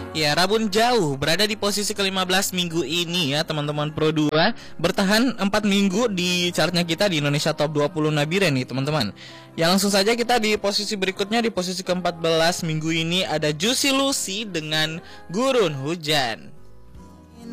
Ya, Rabun Jauh berada di posisi ke-15 minggu ini ya teman-teman Pro 2. Bertahan 4 minggu di chartnya kita di Indonesia Top 20 Nabire nih teman-teman. Ya, langsung saja kita di posisi berikutnya. Di posisi ke-14 minggu ini ada Juicy Lucy dengan Gurun Hujan.